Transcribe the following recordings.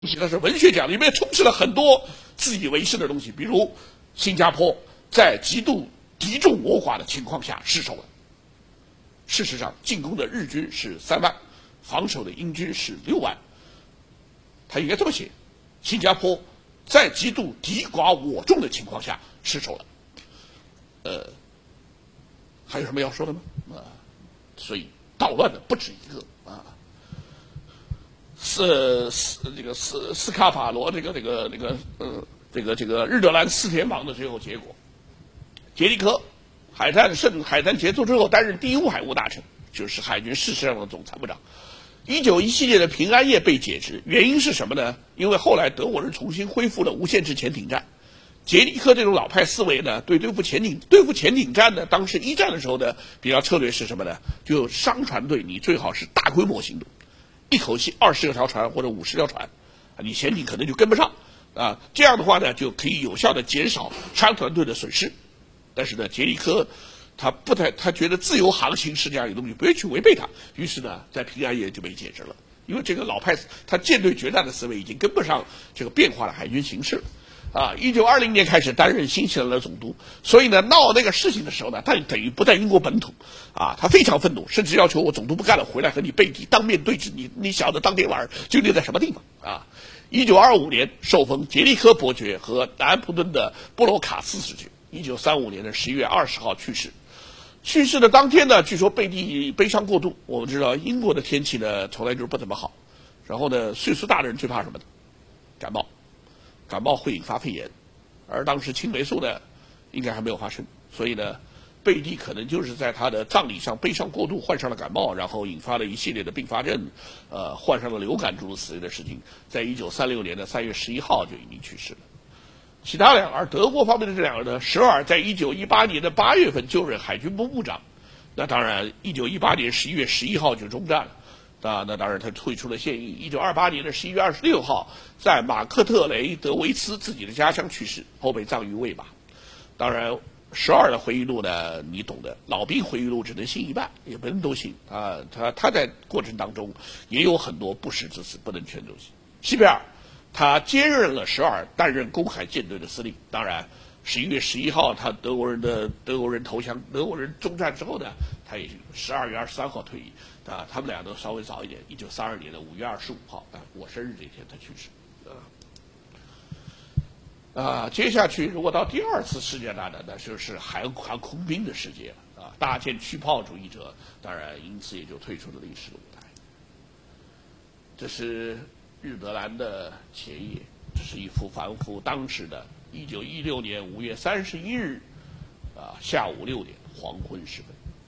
但是文学奖里面充斥了很多自以为是的东西，比如新加坡在极度敌众我寡的情况下失守了。事实上，进攻的日军是3万，防守的英军是6万。他应该这么写：新加坡在极度敌寡我众的情况下失守了。还有什么要说的吗？所以捣乱的不止一个啊。这个斯卡法罗这个日德兰4天王的最后结果，杰里科海战结束之后担任第1海务大臣，就是海军事实上的总参谋长。1917年的平安夜被解职，原因是什么呢？因为后来德国人重新恢复了无限制潜艇战。杰里科这种老派思维呢，对付潜艇战呢，当时一战的时候的比较策略是什么呢？就商船队你最好是大规模行动，一口气20条船或者50条船，你潜艇可能就跟不上啊。这样的话呢，就可以有效的减少商船队的损失。但是呢，杰里科他觉得自由航行是这样一个东西，不愿去违背它，于是呢，在平安夜就被解职了。因为这个老派他舰队决战的思维已经跟不上这个变化的海军形势了。1920年开始担任新西兰的总督，所以呢，闹那个事情的时候呢，他等于不在英国本土啊，他非常愤怒，甚至要求我总督不干了，回来和你背地当面对质，你晓得当天晚上就立在什么地方啊？1925年受封杰里科伯爵和南安普顿的布罗卡斯使爵。1935年的11月20号去世。去世的当天呢，据说贝蒂悲伤过度。我们知道英国的天气呢，从来就是不怎么好。然后呢，岁数大的人最怕什么呢？感冒。感冒会引发肺炎，而当时青霉素呢，应该还没有发生，所以呢，贝蒂可能就是在他的葬礼上悲伤过度，患上了感冒，然后引发了一系列的并发症，患上了流感诸如此类的事情，在1936年的3月11号就已经去世了。其他而德国方面的这2个呢，舍尔在1918年的8月份就任海军部部长，那当然1918年11月11号就中战了。那当然，他退出了现役。1928年的11月26号，在马克特雷德维茨自己的家乡去世，后被葬于魏玛。当然，舍尔的回忆录呢，你懂的，老兵回忆录只能信一半，也不能都信啊。他在过程当中也有很多不实之词，不能全都信。西贝尔，他接任了舍尔担任公海舰队的司令。当然，11月11号，德国人投降，德国人中战之后呢，他也12月23号退役。他们俩都稍微早一点，1932年的5月25号，我生日这天他去世。接下去如果到第2次世界大战，那就是航空兵的世界了啊，大舰驱炮主义者当然因此也就退出了历史的舞台。这是日德兰的前夜，这是一幅仿佛当时的1916年5月31日下午6点黄昏时分。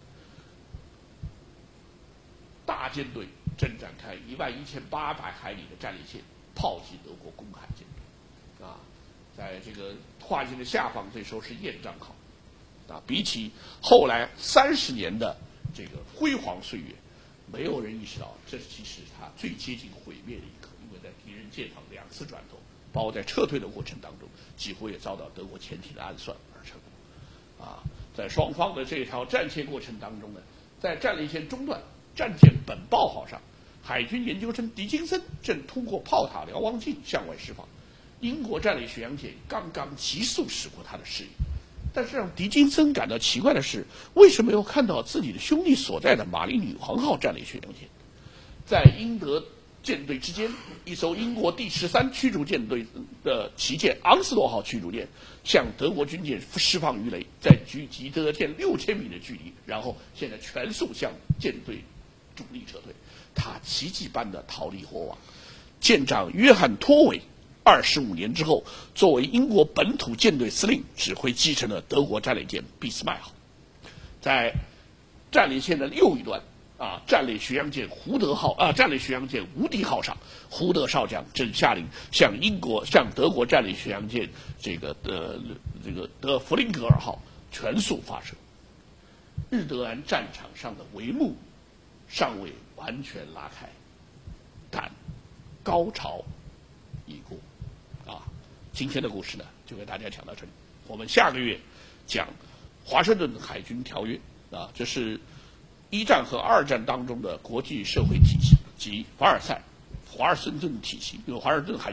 大舰队正展开11800海里的战列线，炮击德国公海舰队。在这个画面的下方，这时候是燕章号。比起后来30年的这个辉煌岁月，没有人意识到这其实它最接近毁灭的一刻，因为在敌人舰上2次转头，包括在撤退的过程当中，几乎也遭到德国潜艇的暗算而成功。在双方的这条战切过程当中呢，在战列线中段。战舰本报号上，海军研究生狄金森正通过炮塔瞭望镜向外释放。英国战列巡洋舰刚刚急速驶过他的视野，但是让狄金森感到奇怪的是，为什么没有看到自己的兄弟所在的玛丽女皇号战列巡洋舰？在英德舰队之间，一艘英国第13驱逐舰队的旗舰昂斯罗号驱逐舰向德国军舰释放鱼雷，在距离德舰6000米的距离，然后现在全速向舰队主力撤退，他奇迹般的逃离火网。舰长约翰托韦25年之后，作为英国本土舰队司令，指挥击沉了德国战列舰俾斯麦号。在战列线的右一端，战列巡洋舰无敌号上，胡德少将正下令向德国战列巡洋舰德弗林格尔号全速发射。日德兰战场上的帷幕尚未完全拉开，但高潮已过。今天的故事呢，就给大家讲到这里。我们下个月讲华盛顿海军条约这是1战和2战当中的国际社会体系及凡尔赛华盛顿体系，因为华盛顿海